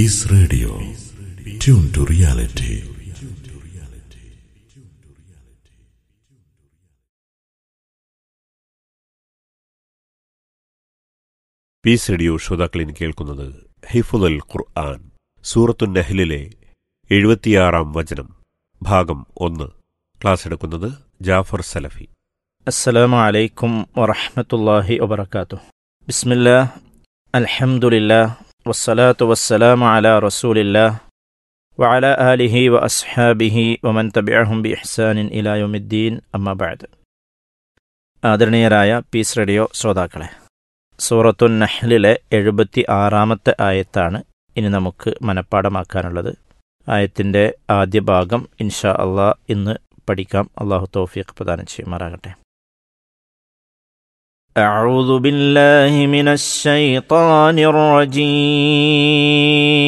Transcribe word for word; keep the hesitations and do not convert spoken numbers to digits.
Peace Radio. Tune to reality. Piece radio ശ്രോതാക്കളിൻ കേൾക്കുന്നത് ഹിഫ്ളുൽ ഖുർആൻ, സൂറത്തുൻ നഹ്ലിലെ എഴുപത്തിയാറാം വചനം, ഭാഗം ഒന്ന്. ക്ലാസ് എടുക്കുന്നത് ജാഫർ സലഫി. അസ്സലാമു അലൈക്കും വറഹ്മത്തുള്ളാഹി വബറകാതുഹു. ബിസ്മില്ലാഹ്, അൽഹംദുലില്ലാഹ്, വസ്സലാത്തു വസ്സലാമു അലാ റസൂലില്ലാഹ് വഅലാ ആലിഹി വഅസ്ഹാബിഹി വമൻ തബിഅഹും ബിഇഹ്സാനിൻ ഇലാ യൗമിദ്ദീൻ. അമ്മാ ബഅദ്. ആദരണീയരായ പീസ് റേഡിയോ ശ്രോതാക്കളെ, സൂറത്തുൻ നഹ്ലിലെ എഴുപത്തി ആറാമത്തെ ആയത്താണ് ഇനി നമുക്ക് മനഃപ്പാടമാക്കാനുള്ളത്. ആയത്തിൻ്റെ ആദ്യ ഭാഗം ഇൻഷാ അള്ളാഹ് ഇന്ന് പഠിക്കാം. അള്ളാഹു തൗഫീഖ് പ്രദാനം ചെയ്യുമാറാകട്ടെ. അഊദു ബില്ലാഹി മിനശ് ശൈത്വാനിർ റജീം.